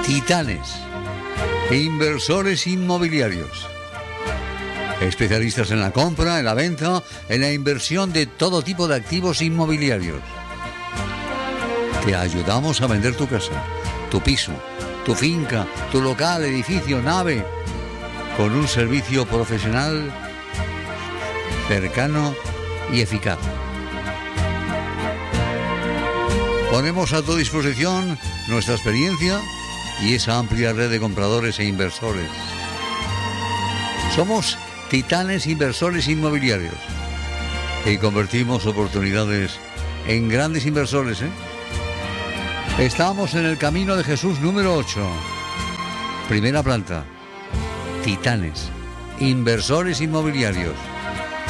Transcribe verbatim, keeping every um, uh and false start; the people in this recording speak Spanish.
Titanes, inversores inmobiliarios. Especialistas en la compra, en la venta, en la inversión de todo tipo de activos inmobiliarios. Te ayudamos a vender tu casa, tu piso, tu finca, tu local, edificio, nave, con un servicio profesional, cercano y eficaz. Ponemos a tu disposición nuestra experiencia y esa amplia red de compradores e inversores. Somos Titanes Inversores Inmobiliarios y convertimos oportunidades en grandes inversores, ¿eh? Estamos en el Camino de Jesús número ocho, primera planta. Titanes Inversores Inmobiliarios.